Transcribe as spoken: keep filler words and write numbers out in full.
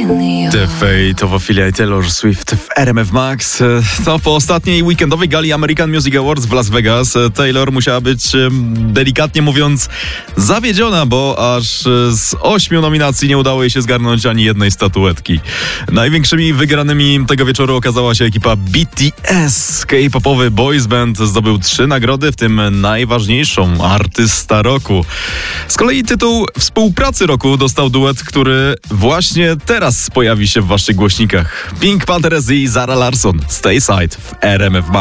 The Fate of Ophelia i Taylor Swift w R M F Max. To po ostatniej weekendowej gali American Music Awards w Las Vegas Taylor musiała być, delikatnie mówiąc, zawiedziona, bo aż z ośmiu nominacji nie udało jej się zgarnąć ani jednej statuetki. Największymi wygranymi tego wieczoru okazała się ekipa B T S. K-popowy boys band zdobył trzy nagrody, w tym najważniejszą, artysta roku. Z kolei tytuł współpracy roku dostał duet, który właśnie teraz pojawi się w waszych głośnikach. Pink Pantheress i Zara Larsson. Stay Side w R M F Max.